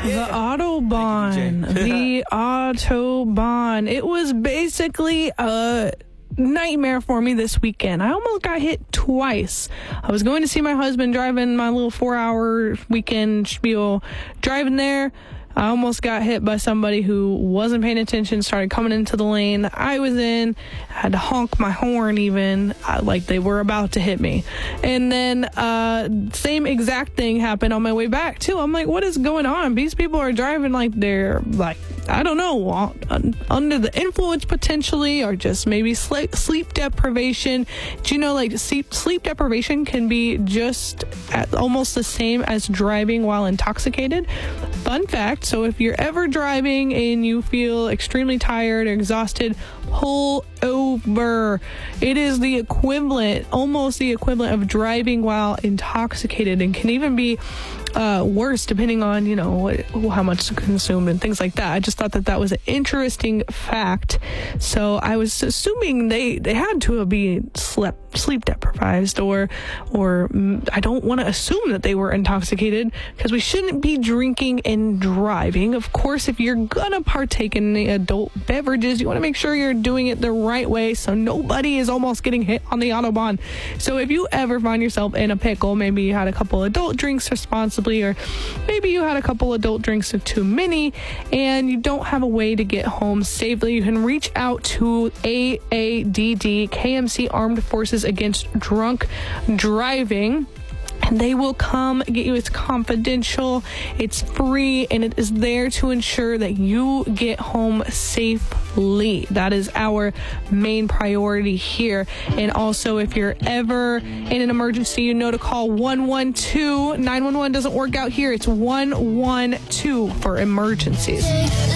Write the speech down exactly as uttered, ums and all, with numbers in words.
The Autobahn. The Autobahn. It was basically a nightmare for me this weekend. I almost got hit twice. I was going to see my husband driving my little four-hour weekend spiel. Driving there, I almost got hit by somebody who wasn't paying attention, started coming into the lane that I was in. I had to honk my horn even, uh, like they were about to hit me. And then uh, same exact thing happened on my way back, too. I'm like, what is going on? These people are driving like they're, like, I don't know, un- under the influence potentially, or just maybe sleep, sleep deprivation. Do you know, like, sleep, sleep deprivation can be just at almost the same as driving while intoxicated? Fun fact. So if you're ever driving and you feel extremely tired or exhausted, pull over. It is the equivalent, almost the equivalent of driving while intoxicated, and can even be uh, worse depending on, you know, what, how much consumed and things like that. I just thought that that was an interesting fact. So I was assuming they, they had to be slept, sleep deprived, or, or I don't want to assume that they were intoxicated, because we shouldn't be drinking and driving. Of course, if you're gonna partake in the adult beverages, you want to make sure you're doing it the right way so nobody is almost getting hit on the Autobahn. So if you ever find yourself in a pickle, maybe you had a couple adult drinks responsibly, or maybe you had a couple adult drinks of too many and you don't have a way to get home safely, you can reach out to A A D D, K M C Armed Forces Against Drunk Driving, and they will come get you. It's confidential, it's free, and it is there to ensure that you get home safely. That is our main priority here. And also, if you're ever in an emergency, you know to call one one two. nine one one doesn't work out here. It's one one two for emergencies.